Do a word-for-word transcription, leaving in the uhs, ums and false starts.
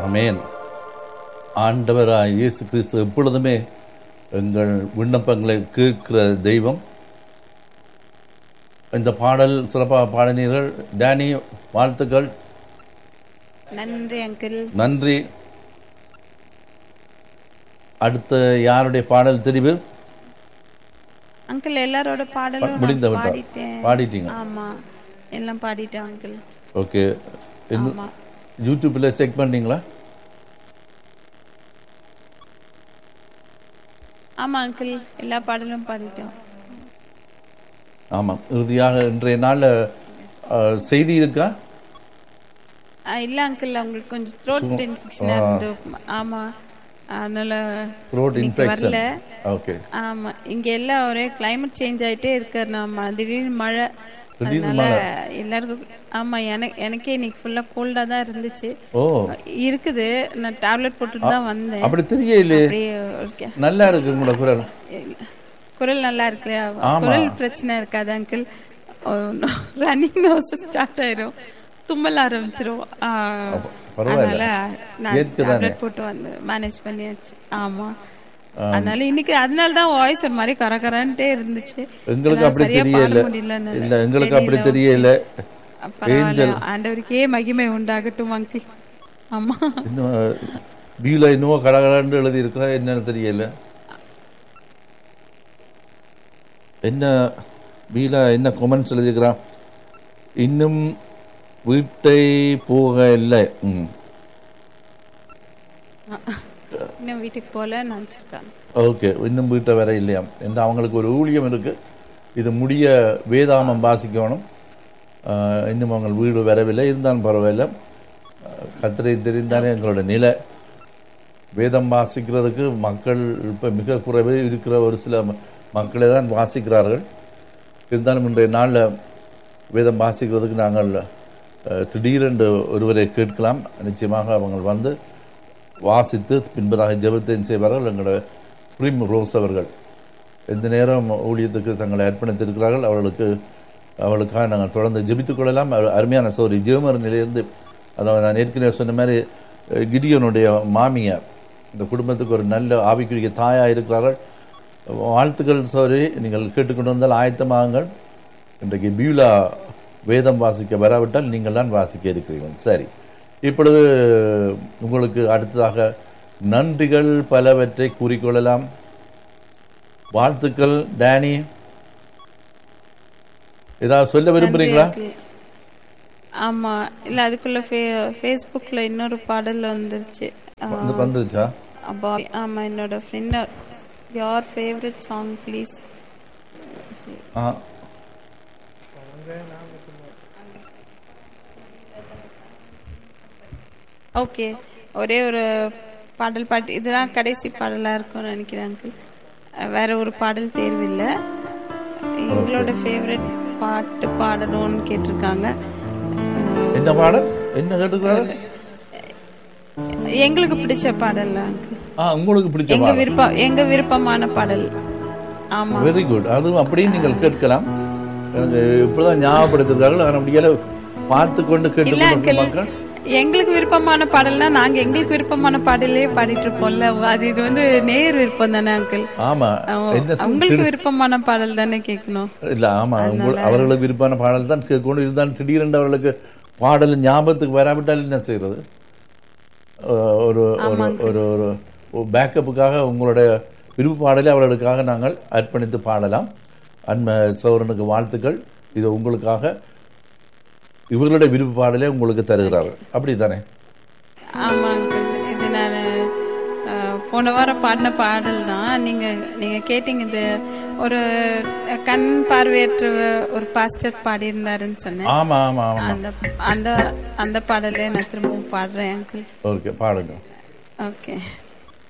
ஆமென். ஆண்டவராய் இயேசு கிறிஸ்து எப்பொழுதுமே எங்கள் விண்ணப்பங்களை கேட்கிற தெய்வம். இந்த பாடல் சிறப்பாக பாடினீர்கள். டேனி, வாழ்த்துக்கள். நன்றி அங்கிள். நன்றி. அடுத்த யாருடைய பாடல் தெரிவு? அங்கிள் எல்லாரோட பாடலும் முடிந்த பாடிட்டேன். பாடிட்டீங்க? ஆமா, எல்லாம் பாடிட்டேன் அங்கிள். ஓகே. யூடியூப்ல செக் பண்ணீங்களா? ஆமா அங்கிள், எல்லா பாடலும் பாடிட்டோம். ஆமாம். இறுதியாக இன்றைய நாள் செய்தி இருக்கா? இல்ல அங்கிள், அவங்களுக்கு கொஞ்சம் த்ரோட் இன்ஃபெக்ஷன் இருந்து. ஆமா, அதனால த்ரோட் இன்ஃபெக்ஷன். வரல. ஓகே. ஆமா, இங்க எல்லாம் ஒரே கிளைமேட் சேஞ்ச் ஆயிட்டே இருக்கு. நம்ம திடீர்னு மழை, திடீர்னு அதனால மழை. எல்லாருக்கும். ஆமா, எனக்கு எனக்கே இன்னைக்கு ஃபுல்லா கோல்டா தான் இருந்துச்சு. ஓ, இருக்குது. நான் டேப்லெட் போட்டுட்டு தான் வந்தேன். அப்படி தெரியல. அப்படியே okay. நல்லா இருக்கு உங்களோட குரல். குரல் நல்லா இருக்கு. குரல் பிரச்சனை இருக்காது அங்கிள். ரன்னிங் நோஸ் ஸ்டார்ட் ஆயிரும், தும்மல் ஆரம்பிச்சிரும். அதனால நான் டேப்லெட் போட்டு வந்து மேனேஜ் பண்ணியாச்சு. ஆமா, அதனால இன்னைக்கு அதனால தான் வாய்ஸ் ஒரு மாதிரி கரகரன்ட்டே இருந்துச்சு. எங்களுக்கு அப்படி தெரியல. இல்ல, எங்களுக்கு அப்படி தெரியல. ஆண்டவருக்கே மகிமை உண்டாகட்டும் அங்கிள். ஆமா, இன்னும் பியூல இன்னும் கடகடன்னு எழுதி இருக்கா என்னன்னு தெரியல. என்ன பியூல என்ன கமெண்ட்ஸ் எழுதிக்கிறான்? இன்னும் வீட்டை போக இல்லை. இன்னும் வீட்டுக்கு போல நினைச்சிருக்காங்க. ஓகே, இன்னும் வீட்டை வர இல்லையா? என்று அவங்களுக்கு ஒரு ஊழியம் இருக்கு. இது முடிய வேதாமம் வாசிக்கணும். இன்னும் அவங்க வீடு வரவில்லை. இருந்தாலும் பரவாயில்ல, கத்திரை தெரிந்தானே எங்களோட நிலை. வேதம் வாசிக்கிறதுக்கு மக்கள் இப்போ மிக குறைவே இருக்கிற ஒரு சில மக்களே தான் வாசிக்கிறார்கள். இருந்தாலும் இன்றைய நாளில் வேதம் வாசிக்கிறதுக்கு நாங்கள் திடீரென்று ஒருவரை கேட்கலாம். நிச்சயமாக அவங்க வந்து வாசித்து பின்பதாக ஜெபத்தையும் செய்வார்கள். எங்களோட பிரிம் ரோஸ் அவர்கள் எந்த நேரம் ஊழியத்துக்கு தங்களை அர்ப்பணித்திருக்கிறார்கள். அவர்களுக்கு அவளுக்காக நாங்கள் தொடர்ந்து ஜெபித்துக் கொள்ளலாம். அருமையான சோரி ஜெர்மன் நிலையிலிருந்து, அதாவது நான் ஏற்கனவே சொன்ன மாதிரி கிடியோனுடைய மாமியார் இந்த குடும்பத்துக்கு ஒரு நல்ல ஆவிக்குரிய தாயாக இருக்கிறார்கள். வாழ்த்துக்கள் சோரி. நீங்கள் கேட்டுக்கொண்டு வந்தால் ஆயத்தமாகுங்கள். இன்றைக்கு பியூலா வேதம் வாசிக்க வராவிட்டால் நீங்கள் தான் வாசிக்க இருக்கிறீர்கள். சரி, இப்பொழுது உங்களுக்கு அடுத்ததாக நன்றிகள் பலவற்றை கூறிக்கொள்ளலாம். வாழ்த்துக்கள். டேனி, ஏதாவது சொல்ல விரும்புறீங்களா? ஆமா, இல்ல அதுக்குள்ள ஃபேஸ்புக்ல இன்னொரு பாடல் வந்துருச்சு. வந்துருச்சா? ஆமா, என்னோட friend, your favourite song please. Okay, ஒரே ஒரு பாடல் பாட்டு, இதுதான் கடைசி பாடலா இருக்கும்னு நினைக்கிறேன் அங்கிள். வேற ஒரு பாடல் தேர்வில்லை. எங்களோட ஃபேவரட் பாட்டு பாடணும்னு கேட்டிருக்காங்க. என்ன பாடல்? என்ன கேட்டிருக்காங்க? எங்களுக்கு பிடிச்ச பாடல் அங்கிள். உங்களுக்கு பிடிச்ச எங்க விருப்பம், எங்க விருப்பமான பாடல். ஆமா, வெரி குட். அதுவும் அப்படியே நீங்கள் கேட்கலாம். எனக்கு இப்பதான் ஞாபகப்படுத்திருக்கார்கள். ஆனால் முடியல பார்த்து கொண்டு கேட்டு எங்களுக்கு விருப்பமான பாடல்னா நாங்க எங்களுக்கு விருப்பமான பாடலே பாடிட்டு இருப்போம்ல. அது இது வந்து நேர் விருப்பம் தானே அங்கிள்? ஆமா, உங்களுக்கு விருப்பமான பாடல் தானே கேட்கணும். இல்ல, ஆமா, அவர்களுக்கு விருப்பமான பாடல் தான் கேட்கணும். இருந்தாலும் திடீரென்று அவர்களுக்கு பாடல் ஞாபகத்துக்கு வராவிட்டால் என்ன செய்யறது? ஒரு ஒரு ஒரு பேக்கப்புக்காக உங்களுடைய விருப்ப பாடலை அவர்களுக்காக நாங்கள் அர்ப்பணித்து பாடலாம். அன்ம சௌரனுக்கு வாழ்த்துக்கள். இது உங்களுக்காக இவர்களுடைய விருப்ப பாடலே உங்களுக்கு தருகிறார்கள். அப்படி தானே? ஆமாங்க, இது நான் போன வாரம் பாடின பாடல் தான். நீங்க நீங்க கேட்டீங்க. இது ஒரு கண் பார்வையற்ற ஒரு பாஸ்டர் பாடியிருந்தாருன்னு சொன்னேன். ஆமா ஆமா ஆமா, அந்த அந்த அந்த பாடலே நான் திரும்பவும் பாடுறேன் அங்கிள். ஓகே, பாடுங்க. ஓகே.